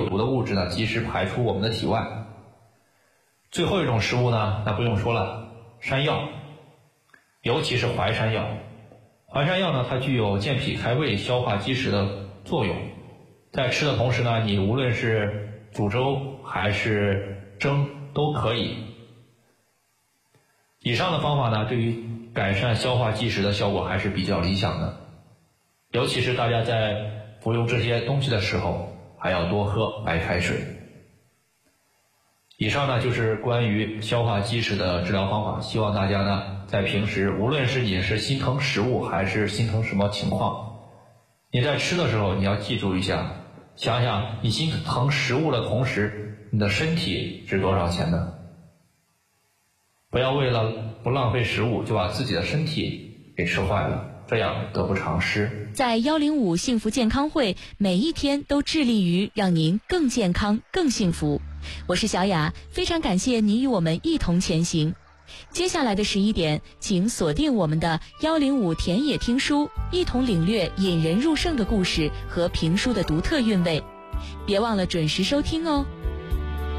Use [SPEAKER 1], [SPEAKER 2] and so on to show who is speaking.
[SPEAKER 1] 有毒的物质呢及时排出我们的体外。最后一种食物呢，那不用说了，山药，尤其是淮山药。淮山药呢，它具有健脾开胃、消化积食的作用。在吃的同时呢，你无论是煮粥还是蒸都可以。以上的方法呢，对于改善消化积食的效果还是比较理想的。尤其是大家在服用这些东西的时候，还要多喝白开水。以上呢就是关于消化积食的治疗方法，希望大家呢在平时，无论是你是心疼食物还是心疼什么情况，你在吃的时候你要记住一下，想想你心疼食物的同时，你的身体值多少钱呢？不要为了不浪费食物就把自己的身体给吃坏了，这样得不偿失。
[SPEAKER 2] 在105幸福健康会，每一天都致力于让您更健康、更幸福。我是小雅，非常感谢你与我们一同前行。接下来的11点，请锁定我们的105田野听书，一同领略引人入胜的故事和评书的独特韵味。别忘了准时收听哦。